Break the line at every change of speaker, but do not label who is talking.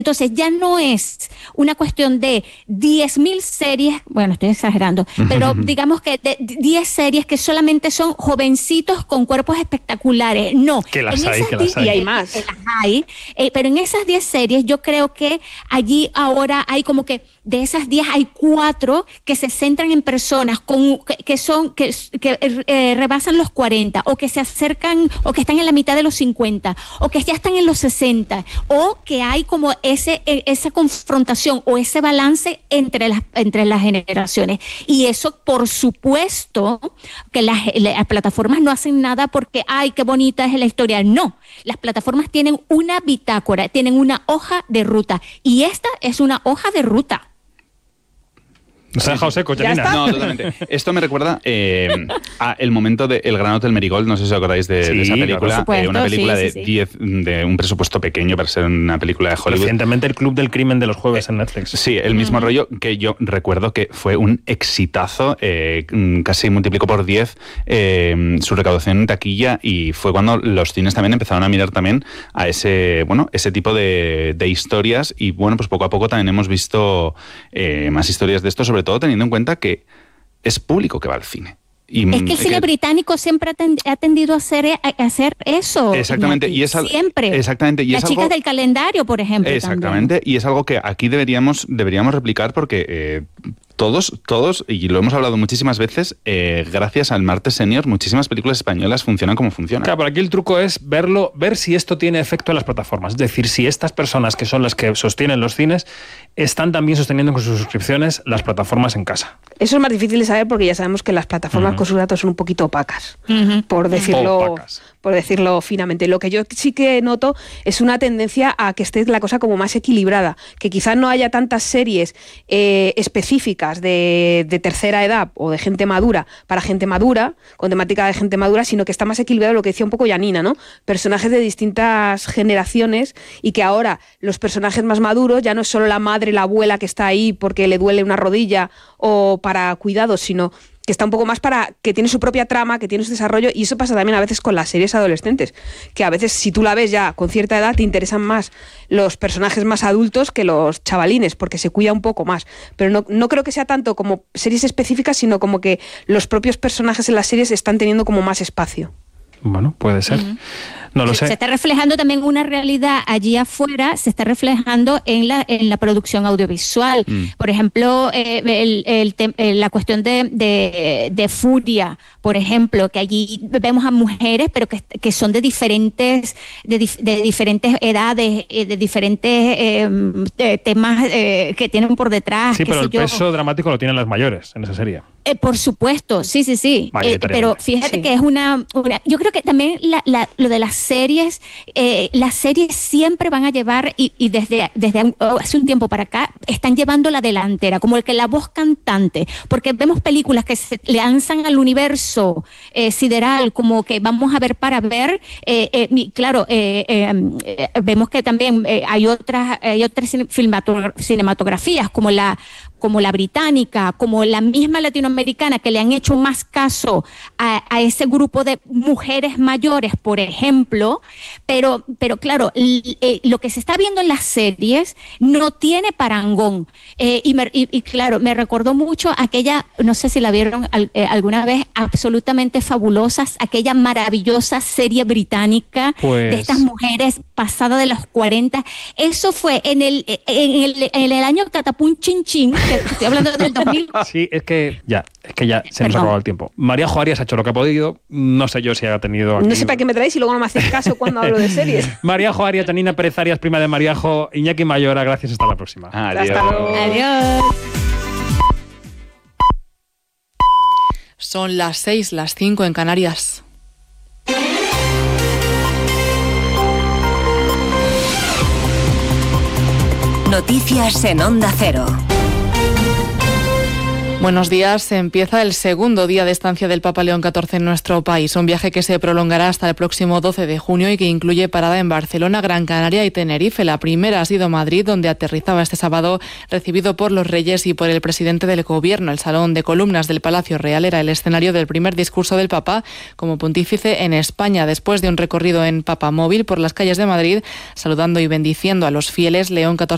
Entonces ya no es una cuestión de 10.000 series, bueno, estoy exagerando, pero digamos que de 10 series que solamente son jovencitos con cuerpos espectaculares. No.
Que las hay.
Y hay más.
Que las hay, pero en esas 10 series yo creo que allí ahora hay como que de esas 10 hay 4 que se centran en personas que rebasan los 40 o que se acercan o que están en la mitad de los 50 o que ya están en los 60 o que hay como esa confrontación o ese balance entre las generaciones. Y eso, por supuesto, que las plataformas no hacen nada porque, ay, qué bonita es la historia. No, las plataformas tienen una bitácora, tienen una hoja de ruta y esta es una hoja de ruta.
Nos ha dejado seco, Janina.
No, totalmente. Esto me recuerda a el momento de El Gran Hotel Marigold, no sé si os acordáis de esa película. Una película de un presupuesto pequeño para ser una película de Hollywood.
Recientemente El Club del Crimen de los jueves en Netflix.
Sí, el mismo rollo que yo recuerdo que fue un exitazo, casi multiplicó por 10 su recaudación en taquilla y fue cuando los cines también empezaron a mirar también a ese tipo de historias y bueno, pues poco a poco también hemos visto más historias de esto, sobre todo teniendo en cuenta que es público que va al cine. Y
es que el cine británico siempre ha tendido a hacer eso.
Exactamente.
Siempre.
Exactamente. Y
Las chicas del calendario, por ejemplo.
Exactamente. También. Y es algo que aquí deberíamos replicar porque todos, y lo hemos hablado muchísimas veces, gracias al Martes Senior, muchísimas películas españolas funcionan como funcionan.
Claro, pero aquí el truco es ver si esto tiene efecto en las plataformas. Es decir, si estas personas que son las que sostienen los cines están también sosteniendo con sus suscripciones las plataformas en casa.
Eso es más difícil de saber porque ya sabemos que las plataformas con sus datos son un poquito opacas, por decirlo finamente. Lo que yo sí que noto es una tendencia a que esté la cosa como más equilibrada, que quizás no haya tantas series específicas de tercera edad o de gente madura para gente madura, con temática de gente madura, sino que está más equilibrado lo que decía un poco Janina, ¿no? Personajes de distintas generaciones y que ahora los personajes más maduros ya no es solo la madre, la abuela que está ahí porque le duele una rodilla o para cuidados, sino que está un poco más que tiene su propia trama, que tiene su desarrollo, y eso pasa también a veces con las series adolescentes, que a veces si tú la ves ya con cierta edad te interesan más los personajes más adultos que los chavalines, porque se cuida un poco más, pero no creo que sea tanto como series específicas, sino como que los propios personajes en las series están teniendo como más espacio.
Bueno, puede ser. No lo sé.
Se está reflejando también una realidad allí afuera, se está reflejando en la producción audiovisual. Por ejemplo, la cuestión de Furia, por ejemplo, que allí vemos a mujeres, pero que son de diferentes edades, de diferentes temas que tienen por detrás.
Sí, pero el peso dramático lo tienen las mayores en esa serie.
Por supuesto, sí. Pero fíjate que es yo creo que también lo de las series siempre van a llevar, y desde hace un tiempo para acá, están llevando la delantera, como el que la voz cantante, porque vemos películas que se lanzan al universo sideral, como que vamos a ver para ver, claro, vemos que también hay otras cinematografías, como la británica, como la misma latinoamericana, que le han hecho más caso a ese grupo de mujeres mayores, por ejemplo, pero claro, lo que se está viendo en las series no tiene parangón, y claro, me recordó mucho aquella, no sé si la vieron alguna vez, Absolutamente Fabulosas, aquella maravillosa serie británica de estas mujeres pasadas de los 40, eso fue en el año Catapum Chin Chin, estoy hablando del 2000.
Sí, es que ya se nos ha acabado el tiempo. María Arias ha hecho lo que ha podido. No sé yo si ha tenido aquí...
No sé para qué me traéis y luego no me hacéis caso cuando hablo de series.
María Arias, Janina Pérez Arias, prima de Mariajo, Iñaki Mayora, gracias, hasta la próxima.
Adiós.
Hasta luego.
Adiós.
Son las 6, las 5 en Canarias.
Noticias en Onda Cero.
Buenos días. Empieza el segundo día de estancia del Papa León XIV en nuestro país. Un viaje que se prolongará hasta el próximo 12 de junio y que incluye parada en Barcelona, Gran Canaria y Tenerife. La primera ha sido Madrid, donde aterrizaba este sábado, recibido por los reyes y por el presidente del Gobierno. El Salón de Columnas del Palacio Real era el escenario del primer discurso del Papa como pontífice en España. Después de un recorrido en papamóvil por las calles de Madrid, saludando y bendiciendo a los fieles, León XIV